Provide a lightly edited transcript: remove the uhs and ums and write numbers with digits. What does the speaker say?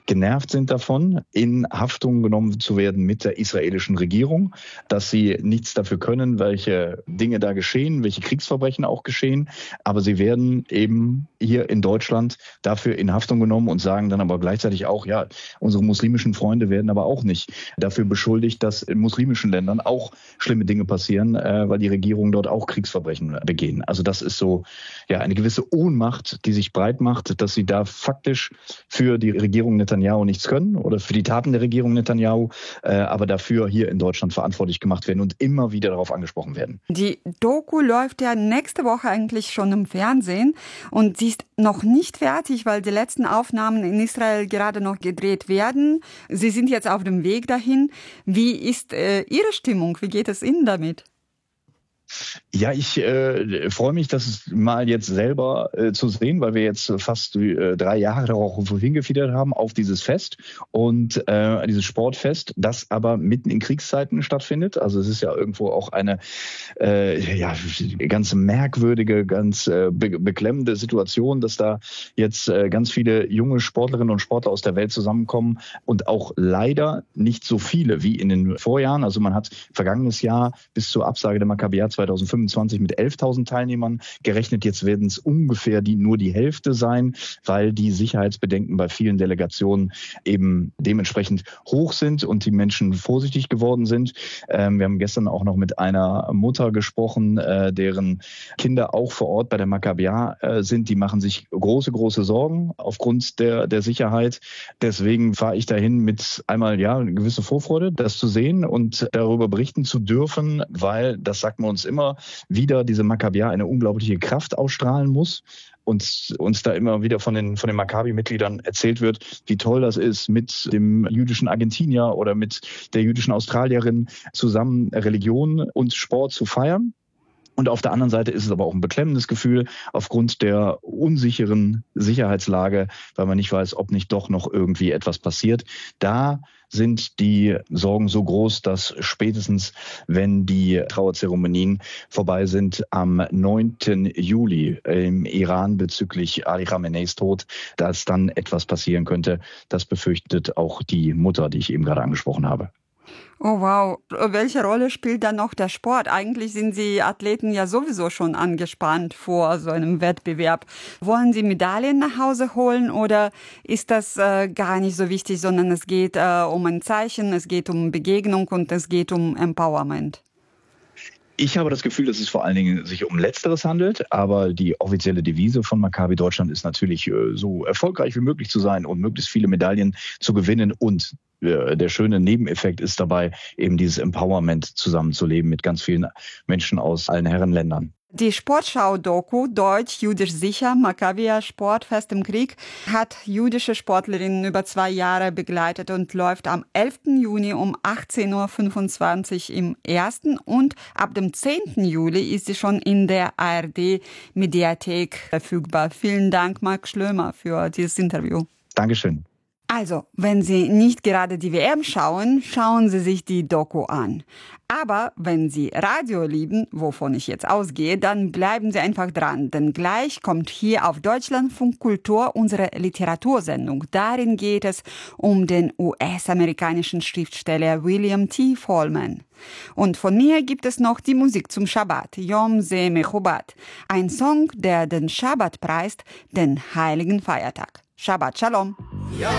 genervt sind davon, in Haftung genommen zu werden mit der israelischen Regierung, dass sie nichts dafür können, welche Dinge da geschehen, welche Kriegsverbrechen auch geschehen. Aber sie werden eben hier in Deutschland dafür in Haftung genommen und sagen dann aber gleichzeitig auch, ja, unsere muslimischen Freunde werden aber auch nicht dafür beschuldigt, dass in muslimischen Ländern auch schlimme Dinge passieren, weil die Regierungen dort auch Kriegsverbrechen begehen. Also das ist so ja eine gewisse Ohnmacht, die sich breit macht, dass sie da faktisch für die Regierung Netanyahu nichts können oder für die Taten der Regierung Netanyahu, aber dafür hier in Deutschland verantwortlich gemacht werden und immer wieder darauf angesprochen werden. Die Doku läuft ja nächste Woche eigentlich schon im Fernsehen und sie ist noch nicht fertig, weil die letzten Aufnahmen in Israel gerade noch gedreht werden. Sie sind jetzt auf dem Weg dahin. Wie ist Ihre Stimmung? Wie geht es Ihnen damit? Ja, ich freue mich, das mal jetzt selber zu sehen, weil wir jetzt fast 3 Jahre darauf hingefiebert haben auf dieses Fest und dieses Sportfest, das aber mitten in Kriegszeiten stattfindet. Also es ist ja irgendwo auch eine ganz merkwürdige, ganz beklemmende Situation, dass da jetzt ganz viele junge Sportlerinnen und Sportler aus der Welt zusammenkommen und auch leider nicht so viele wie in den Vorjahren. Also man hat vergangenes Jahr bis zur Absage der Maccabiah 2025 mit 11.000 Teilnehmern gerechnet. Jetzt werden es ungefähr nur die Hälfte sein, weil die Sicherheitsbedenken bei vielen Delegationen eben dementsprechend hoch sind und die Menschen vorsichtig geworden sind. Wir haben gestern auch noch mit einer Mutter gesprochen, deren Kinder auch vor Ort bei der Maccabiah sind. Die machen sich große, große Sorgen aufgrund der Sicherheit. Deswegen fahre ich dahin mit einmal eine gewisse Vorfreude, das zu sehen und darüber berichten zu dürfen, weil, das sagt man uns immer wieder, diese Maccabiah eine unglaubliche Kraft ausstrahlen muss. Und uns da immer wieder von den Maccabi-Mitgliedern erzählt wird, wie toll das ist, mit dem jüdischen Argentinier oder mit der jüdischen Australierin zusammen Religion und Sport zu feiern. Und auf der anderen Seite ist es aber auch ein beklemmendes Gefühl aufgrund der unsicheren Sicherheitslage, weil man nicht weiß, ob nicht doch noch irgendwie etwas passiert. Da sind die Sorgen so groß, dass spätestens, wenn die Trauerzeremonien vorbei sind, am 9. Juli im Iran bezüglich Ali Khameneis Tod, dass dann etwas passieren könnte. Das befürchtet auch die Mutter, die ich eben gerade angesprochen habe. Oh wow, welche Rolle spielt dann noch der Sport? Eigentlich sind die Athleten ja sowieso schon angespannt vor so einem Wettbewerb. Wollen sie Medaillen nach Hause holen oder ist das gar nicht so wichtig, sondern es geht um ein Zeichen, es geht um Begegnung und es geht um Empowerment? Ich habe das Gefühl, dass es vor allen Dingen sich um Letzteres handelt, aber die offizielle Devise von Maccabi Deutschland ist natürlich, so erfolgreich wie möglich zu sein und möglichst viele Medaillen zu gewinnen. Und der schöne Nebeneffekt ist dabei, eben dieses Empowerment zusammenzuleben mit ganz vielen Menschen aus allen Herrenländern. Die Sportschau-Doku Deutsch, jüdisch sicher, Maccabiah Sportfest im Krieg hat jüdische Sportlerinnen über 2 Jahre begleitet und läuft am 11. Juni um 18.25 Uhr im Ersten und ab dem 10. Juli ist sie schon in der ARD-Mediathek verfügbar. Vielen Dank, Marc Schlömer, für dieses Interview. Dankeschön. Also, wenn Sie nicht gerade die WM schauen, schauen Sie sich die Doku an. Aber wenn Sie Radio lieben, wovon ich jetzt ausgehe, dann bleiben Sie einfach dran. Denn gleich kommt hier auf Deutschlandfunk Kultur unsere Literatursendung. Darin geht es um den US-amerikanischen Schriftsteller William T. Vollmann. Und von mir gibt es noch die Musik zum Schabbat, Yom Ze Mechubat. Ein Song, der den Schabbat preist, den heiligen Feiertag. Shabbat Shalom.